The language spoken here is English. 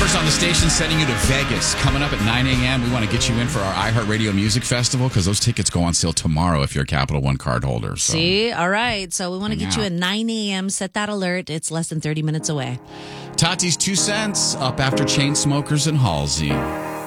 Numbers on the station sending you to Vegas. Coming up at 9 a.m., we want to get you in for our iHeartRadio Music Festival because those tickets go on sale tomorrow if you're a Capital One card holder. So. See? All right. So we want to get you at 9 a.m. Set that alert. It's less than 30 minutes away. Tati's 2 cents up after Chainsmokers and Halsey.